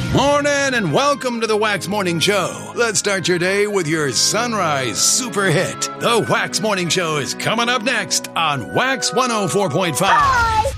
Morning and welcome to the Wax Morning Show. Let's start your day with your Sunrise Super Hit. The Wax Morning Show is coming up next on Wax 104.5. Bye.